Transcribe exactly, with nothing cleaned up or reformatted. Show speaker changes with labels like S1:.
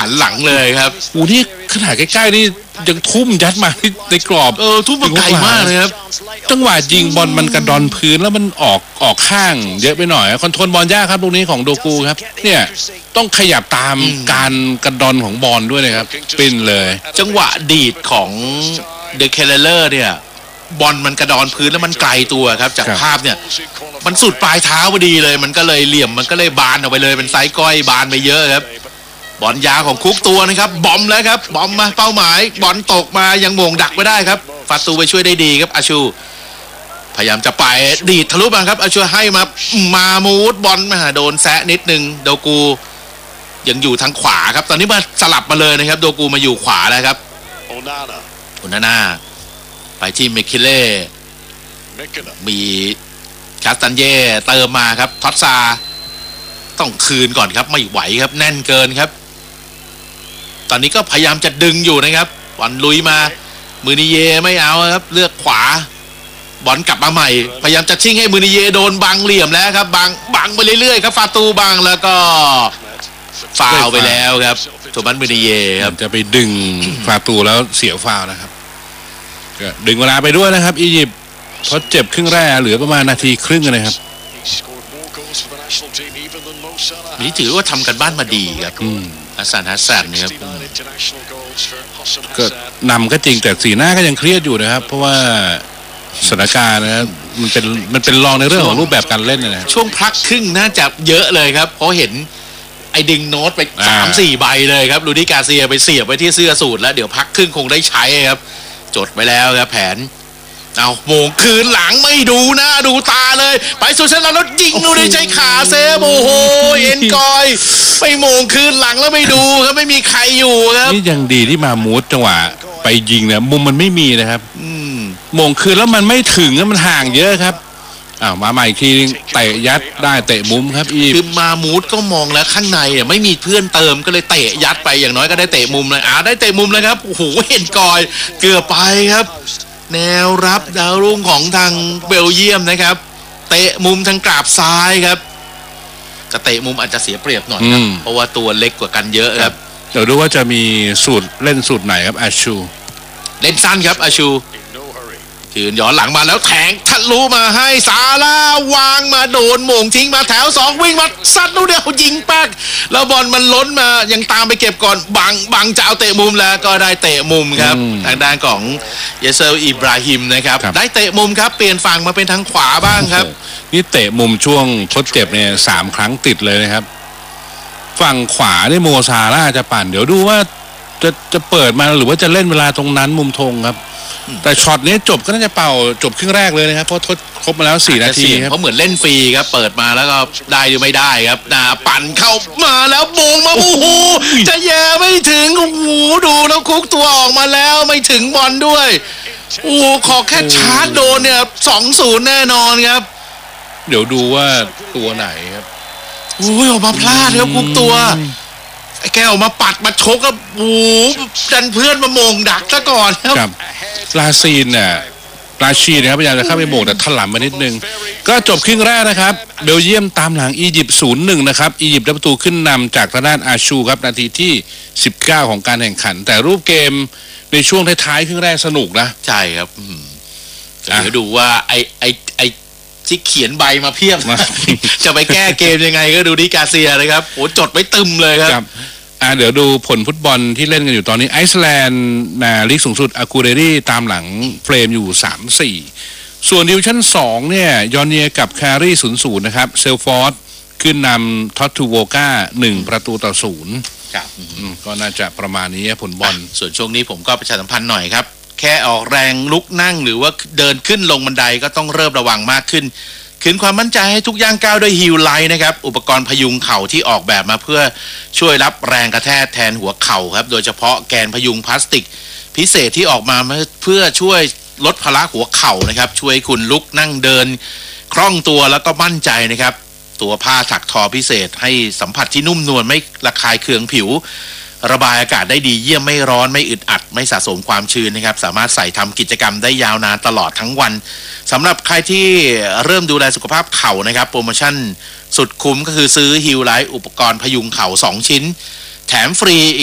S1: หันหลังเลยครับ
S2: โอ้นี่ขนาดใกล้ๆนี่ยังทุ่มยัดมาในกรอบ
S1: เออทุ่มมาไกลมากเลยครับ
S2: จังหวะยิงบอลมันกระดอนพื้นแล้วมันออกออกข้างเยอะไปหน่อยคอนโทรลบอลยากครับลูกนี้ของโดกูครับเนี่ยต้องขยับตามการกระดอนของบอลด้วยนะครับปิ้นเลย
S1: จังหวะดีดของเดเคเลเลอร์เนี่ยบอลมันกระดอนพื้นแล้วมันไกลตัวครับจากภาพเนี่ยมันสุดปลายเท้าพอดีเลยมันก็เลยเหลี่ยมมันก็เลยบานออกไปเลยเป็นไซส์ก้อยบานไปเยอะครับบอลยาวของคุกตัวนะครับบอมแล้วครับบอมมาเป้าหมายบอลตกมายังโมงดักไม่ได้ครับฟาตูไปช่วยได้ดีครับอาชูพยายามจะไปดีดทะลุมาครับอาชูให้มามามูดบอลมาโดนแซะนิดนึงโดกูยังอยู่ทางขวาครับตอนนี้มาสลับมาเลยนะครับโดกูมาอยู่ขวาแล้วครับโอนาน่าไปที่เมคิเล่มีคาสตันเย่เติมมาครับท็อตซาต้องคืนก่อนครับไม่ไหวครับแน่นเกินครับตอนนี้ก็พยายามจะดึงอยู่นะครับบอลลุยมามือนิเยไม่เอาครับเลือกขวาบอลกลับมาใหม่พยายามจะชิ่งให้มือนิเยโดนบังเหลี่ยมแล้วครับบังบังไปเรื่อยๆครับฟาตูบังแล้วก็ฟาวไปแล้วครับโทมัสมือนิเยครับ
S2: จะไปดึงฟาตูแล้วเสียฟาวนะครับก็ดึงเวลาไปด้วยนะครับอียิปต์เพราะเจ็บครึ่งแรกเหลือประมาณนาทีครึ่งเลยครับ
S1: นี่ถือว่าทำกันบ้านมาดีครับฮัสซันฮัสซันนะครับ
S2: ก็นำก็จริงแต่สีหน้าก็ยังเครียดอยู่นะครับเพราะว่าสถานการณ์นะครับมันเป็นมันเป็นรองในเรื่องของรูปแบบการเล่นนะ
S1: ช่วงพักครึ่งน่าจะเยอะเลยครับเพราะเห็นไอ้ดึงโน้ตไปสามสี่ใบเลยครับลูดิกาเซียไปเสียบไปที่เสื้อสูทแล้วเดี๋ยวพักครึ่งคงได้ใช้ครับจดไว้แล้วครับแผนเอาโมงคืนหลังไม่ดูหน้าดูตาเลยไปสุดเส้นแล้วยิงดูได้ใช้ขาเซฟโอ้โหเอ็นกอยไปโมงคืนหลังแล้วไม่ดูครับไม่มีใครอยู่ครับ
S2: นี่ยังดีที่มามูดจังหวะไปยิงเนี่ยมุมมันไม่มีนะครับโมงคืนแล้วมันไม่ถึงมันห่างเยอะครับอ้าวมาใหม่อีกทีเตะยัดได้เตะมุมครับอี
S1: คือมามูดก็มองแล้วข้างในอ่ะไม่มีเพื่อนเติมก็เลยเตะยัดไปอย่างน้อยก็ได้เตะมุมเลยอ่าได้เตะมุมเลยครับโอ้โหเห็นกอยเกือบไปครับแนวรับดาวรุ่งของทางเบลเยียมนะครับเตะมุมทางกราบซ้ายครับจะเตะมุมอาจจะเสียเปรียบหน่อยครับเพราะว่าตัวเล็กกว่ากันเยอะครับ
S2: เดี๋ยวดูว่าจะมีสูตรเล่นสูตรไหนครับอาชู
S1: เล่นสั้นครับอาชูยืนย้อนหลังมาแล้วแทงทะลุมาให้ซาลาวางมาโดนโมงทิ้งมาแถวสองวิ่งมาซัดลูกเดียวยิงปักแล้วบอลมันล้นมายังตามไปเก็บก่อนบังบังจะเอาเตะมุมแล้วก็ได้เตะมุมครับทางด้านของเยเซอร์อิบราฮิมนะครับได้เตะมุมครับเปลี่ยนฝั่งมาเป็นทางขวาบ้างครับ
S2: นี่เตะมุมช่วงทดเจ็บเนี่ยสามครั้งติดเลยนะครับฝั่งขวาได้โมซาร่าจะปั่นเดี๋ยวดูว่าจะจะเปิดมาหรือว่าจะเล่นเวลาตรงนั้นมุมธงครับแต่ช็อตนี้จบก็น่าจะเป่าจบครึ่งแรกเลยนะครับเพราะทดครบมาแล้วสี่นาทีครับ
S1: เพราะเหมือนเล่นฟรีครับเปิดมาแล้วก็ได้หรือไม่ได้ครับนาปั่นเข้ามาแล้วโบงมาโอ้โหจะแย่ไม่ถึงโอ้โหดูแล้วคุกตัวออกมาแล้วไม่ถึงบอลด้วยโอ้ขอแค่ชาร์จโดนเนี่ยสองศูนย์แน่นอนครับ
S2: เดี๋ยวดูว่าตัวไหนครับ
S1: โอ้ยออกมาพลาดครับคุกตัวไอ้แกออกมาปัดมาชกกับโอ้ดันเพื่อนมาโมงดักซะก่อน
S2: ครับลาซีนเนี่ยลาชีนะครับพยายามจะเข้าไปโมงแต่ถล่มมานิดนึงก็จบครึ่งแรกนะครับเบลเยียมตามหลังอียิปต์ศูนย์หนึ่งนะครับอียิปต์ได้ประตูขึ้นนำจากทางด้านอาชูครับนาทีที่สิบเก้าของการแข่งขันแต่รูปเกมในช่วงท้ายๆครึ่งแรกสนุกนะ
S1: ใช่ครับเดี๋ยวดูว่าไอไอไอที่เขียนใบมาเพียบจะไปแก้เกมยังไงก็ดูดิกาเซียนะครับโอ้จดไว้ตึมเลยครับ
S2: อ่าเดี๋ยวดูผลฟุตบอลที่เล่นกันอยู่ตอนนี้ไอซ์แลนด์นะลีกสูงสุดอากูเรรี่ตามหลังเฟรมอยู่ สามสี่ ส่วนดิวิชั่นสองเนี่ยยอนเนียกับแครี่ ศูนย์ศูนย์ นะครับเซลฟอร์ดขึ้นนำท็อตทูโวกาหนึ่งประตูต่อศูนย์ครับก็น่าจะประมาณนี้ผลบอล
S1: ส่วนช่วงนี้ผมก็ประชาสัมพันธ์หน่อยครับแค่ออกแรงลุกนั่งหรือว่าเดินขึ้นลงบันไดก็ต้องเริ่มระวังมากขึ้นคืนความมั่นใจให้ทุกย่างก้าวด้วยฮิลไลท์นะครับอุปกรณ์พยุงเข่าที่ออกแบบมาเพื่อช่วยรับแรงกระแทกแทนหัวเข่าครับโดยเฉพาะแกนพยุงพลาสติกพิเศษที่ออกมาเพื่อช่วยลดภาระหัวเข่านะครับช่วยคุณลุกนั่งเดินคล่องตัวแล้วก็มั่นใจนะครับตัวผ้าถักทอพิเศษให้สัมผัสที่นุ่มนวลไม่ระคายเคืองผิวระบายอากาศได้ดีเยี่ยมไม่ร้อนไม่อึดอัดไม่สะสมความชื้นนะครับสามารถใส่ทำกิจกรรมได้ยาวนานตลอดทั้งวันสำหรับใครที่เริ่มดูแลสุขภาพเข่านะครับโปรโมชั่นสุดคุ้มก็คือซื้อฮิลไลท์อุปกรณ์พยุงเข่าสองชิ้นแถมฟรีอีก